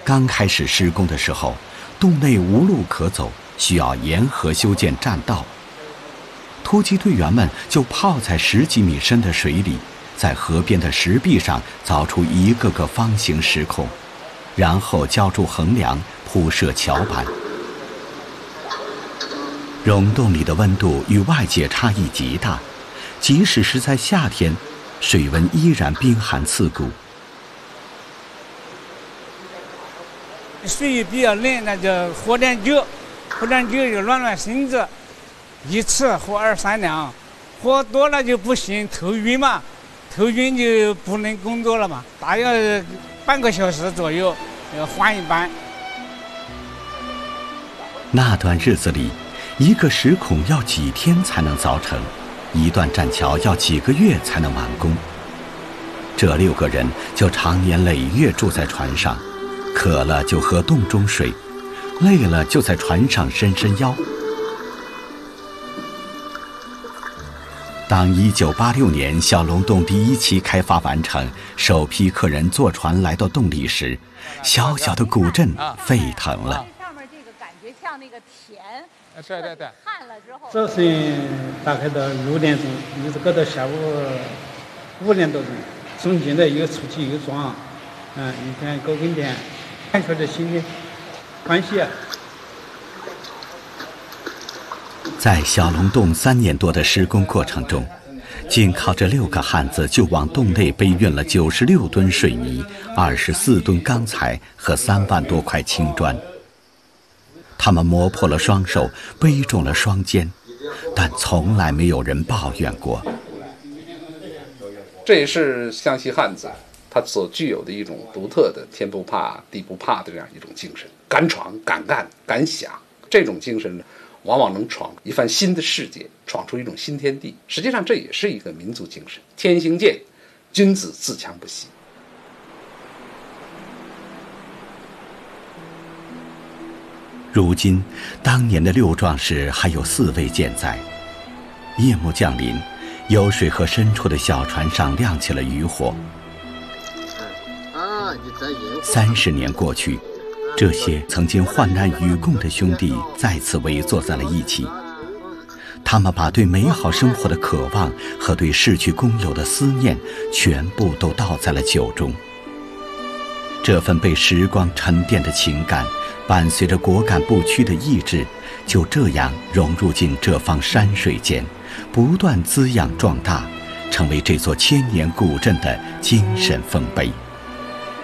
刚开始施工的时候，洞内无路可走，需要沿河修建栈道。突击队员们就泡在10几米深的水里，在河边的石壁上凿出一个个方形石孔，然后浇筑横梁，铺设桥板。溶洞里的温度与外界差异极大，即使是在夏天，水温依然冰寒刺骨。 水比较冷，那就喝点酒，喝点酒就暖暖身子。一次喝2、3两，喝多了就不行，头晕嘛，头晕就不能工作了嘛，大约半个小时左右要换一班。 那段日子里，一个石孔要几天才能凿成，一段栈桥要几个月才能完工。这6个人就常年累月住在船上，渴了就喝洞中水，累了就在船上伸伸腰。当1986年小龙洞第1期开发完成，首批客人坐船来到洞里时，小小的古镇沸腾了。 上面这个感觉像那个田， 对， 旱了之后。 早晨大概到6点钟，一直搞到下午5点多钟，中间的又出去又装，一天搞跟店，感觉这心里欢喜啊。 在小龙洞3年多的施工过程中，仅靠这6个汉子就往洞内背运了96吨水泥、24吨钢材和3万多块青砖。他们磨破了双手，背重了双肩，但从来没有人抱怨过。 这也是湘西汉子他所具有的一种独特的天不怕地不怕的这样一种精神，敢闯敢干敢想，这种精神呢，往往能闯一番新的世界，闯出一种新天地。实际上这也是一个民族精神，天行健，君子自强不息。 如今当年的6壮士还有4位健在。夜幕降临，有水河深处的小船上亮起了渔火。30年过去，这些曾经患难与共的兄弟再次围坐在了一起。他们把对美好生活的渴望和对逝去工友的思念全部都倒在了酒中。这份被时光沉淀的情感，伴随着果敢不屈的意志，就这样融入进这方山水间，不断滋养壮大，成为这座1000年古镇的精神丰碑。